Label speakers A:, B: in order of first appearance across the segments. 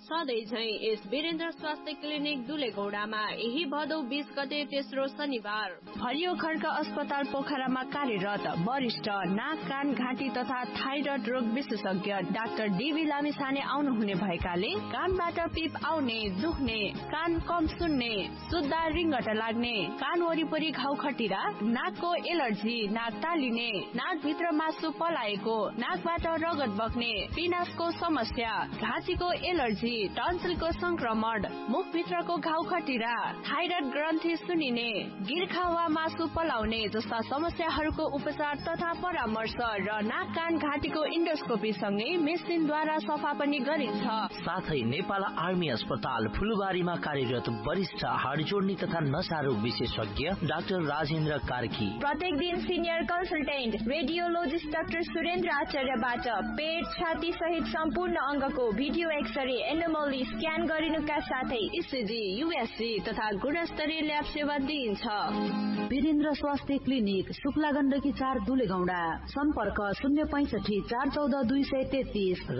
A: सधैँ झै यस वीरेन्द्र स्वास्थ्य क्लिनिक दुलेगौडामा यही भदौ 20 गते तेस्रो शनिबार
B: हरियो खड्क अस्पताल पोखरामा कार्यरत वरिष्ठ नाक कान घाँटी तथा थाइरोइड रोग विशेषज्ञ डाक्टर डीबी लामिछाने आउनुहुने भएकाले कानबाट पिप आउने, दुख्ने, कान कम सुन्ने, सुत्दा रिङ्गटा लाग्ने, कान वरिपरि घाउ खटिरा, नाकको एलर्जी, नाक तालिने, नाकभित्र मासु पलाएको, नाकबाट रगत बग्ने, पिनासको समस्या, घाँटीको एलर्जी, टन्सिलको संक्रमण, मुखभित्रको घाउ खटिरा, थाइरोइड ग्रन्थि सुनिने, गिर्खा वा मासु पलाउने जस्ता समस्याहरूको उपचार तथा परामर्श र नाक कान घाँटीको इन्डोस्कोपी सँगै मेसिनद्वारा सफा पनि गरिन्छ।
C: साथै नेपाल आर्मी अस्पताल फुलबारीमा कार्यरत वरिष्ठ हाड जोड्ने तथा नसा रोग विशेषज्ञ डाक्टर राजेन्द्र कार्की,
B: प्रत्येक दिन senior consultant radiologist doctor Surendra आचार्यबाट पेट, छाती सहित सम्पूर्ण अङ्गको भिडियो एक्सरे, एनोमली स्क्यान गरिनुका साथै इसिजी, युएसजी तथा गुणस्तरीय ल्याब सेवा दिइन्छ।
D: वीरेन्द्र स्वास्थ्य क्लिनिक शुक्ला गण्डकी 4 दुलेगौडा। सम्पर्क 065 414 233
C: र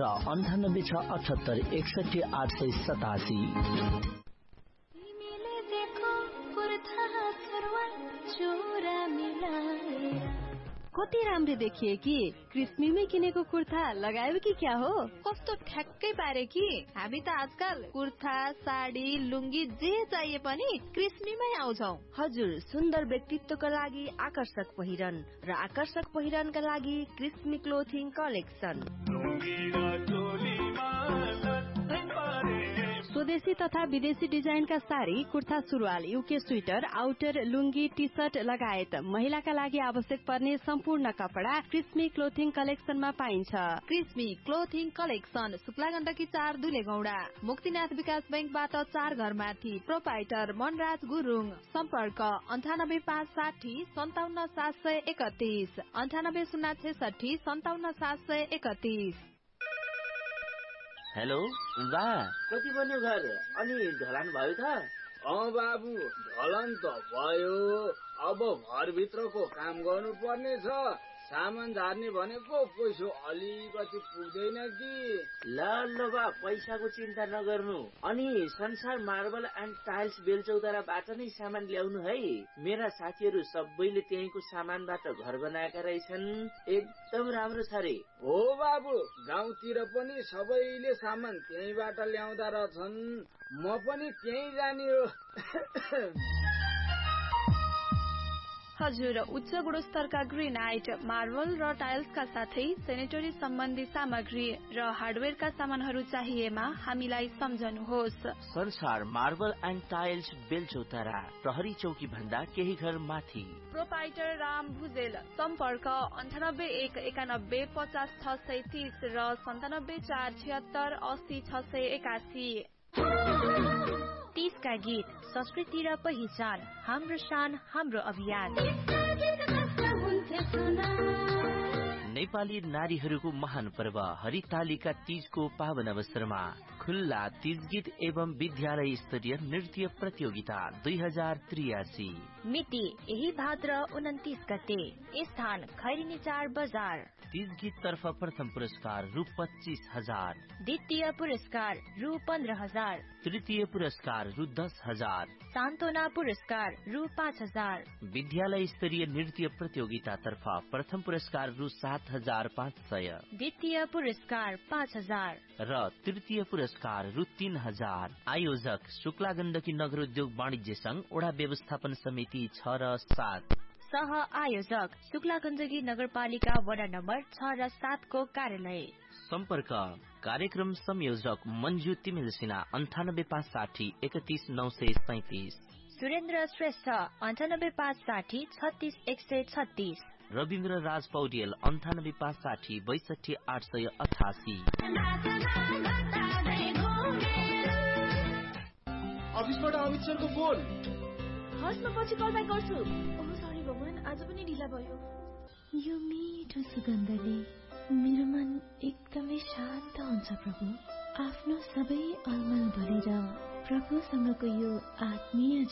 C: 9868718887।
E: कति राम्रो देखिए कि क्रिस्मीमै किनेको कुर्ता लगायो कि क्या हो?
F: कस्तो ठ्याक्कै पारे कि हामी त आजकल कुर्ता, साडी, लुङ्गी जे चाहिए पनि क्रिस्मीमै आउँछौ।
E: हजुर, सुन्दर व्यक्तित्वका लागि आकर्षक पहिरन र आकर्षक पहिरनका लागि क्रिस्मी क्लोथिङ कलेक्सन।
F: स्वदेशी तथा विदेशी डिजाइनका साडी, कुर्ता, सुरुवाल, युके स्वेटर, आउटर, लुङ्गी, टी सर्ट लगायत महिलाका लागि आवश्यक पर्ने सम्पूर्ण कपडा क्रिस्मी क्लोथिङ कलेक्सनमा पाइन्छ।
G: क्रिस्मी क्लोथिङ कलेक्सन शुक्ला गण्डकी 4 दुलेगौडा, मुक्तिनाथ विकास बैंकबाट 4 घर माथि। प्रोपाइटर मनराज गुरुङ। सम्पर्क 98560 57731 98066 57731।
C: हेलो बा, कति बन्यो घर अनि ढलान भयो त?
H: बाबु, ढलान त भयो, अब घरभित्रको काम गर्नु पर्ने छ। सामान झार्ने भनेको पैसा अलिकति पुग्दैन कि।
C: ल बा, पैसाको चिन्ता नगर्नु। अनि संसार मार्बल एन्ड टाइल्स बेलचौताराबाट नै सामान ल्याउनु है। मेरा साथीहरू सबैले त्यहीँको सामानबाट घर बनाएका रहेछन्। एकदम राम्रो छ रे।
H: हो बाबु, गाउँतिर पनि सबैले सामान त्यहीँबाट ल्याउँदा रहेछन्। म पनि त्यहीँ जाने हो।
F: हजुर, उच्च गुणस्तरका ग्रेनाइट, मार्बल र टाइल्सका साथै सेनेटरी सम्बन्धी सामग्री र हार्डवेयरका सामानहरू चाहिएमा हामीलाई सम्झनुहोस्।
C: संसार मार्बल एन्ड टाइल्स बेलचौतारा, प्रहरी चौकी भन्दा केही घर माथि।
F: प्रोपाइटर राम भुजेल। सम्पर्क 98 191 50 630 र 97 476 80 681।
I: 30 का गीत, संस्कृति र पहिचान, हाम्रो शान, हाम्रो अभियान।
C: नेपाली नारीहरूको महान पर्व हरितालिका तीजको पावन अवसरमा खुल्ला तीज गीत एवं विद्यालय स्तरीय नृत्य प्रतियोगिता 2083।
I: मिति यही भाद्र 29 गते। स्थान खैरिनी 4 बजार।
C: तीज गीत तर्फ प्रथम पुरस्कार रु 25,000,
I: द्वितीय पुरस्कार रु 15,000,
C: तृतीय पुरस्कार रु 10,000,
I: सान्त्वना पुरस्कार रु 5,000।
C: विद्यालय स्तरीय नृत्य प्रतियोगिता तर्फ प्रथम पुरस्कार रु 7,500,
I: द्वितीय पुरस्कार 5,000
C: र तृतीय पुरस्कार रु 3,000। आयोजक शुक्ला गण्डकी नगर उद्योग वाणिज्य संघ, वडा व्यवस्थापन समिति 6 र 7।
I: सह आयोजक शुक्ला गण्डकी नगरपालिका वडा नम्बर 6 र 7 को कार्यालय।
C: सम्पर्क कार्यक्रम संयोजक मन्जु तिमिल सिन्हा 98 560 31 937।
I: सुरेन्द्र श्रेष्ठ 98 560 36 136।
C: रविन्द्र राज पौडेल 98 560 62 888।
J: अफिसबाट अमित सरको फोन।
K: हस्, म पछि कल ब्याक गर्छु। ओह सरी भगवान, आज पनि ढिला भयो।
L: यो मिठो सुगन्धले मेरो मन एकदमै शान्त हुन्छ प्रभु। आफ्नो सबै अलमल भरेर प्रभुसँगको यो आत्मीय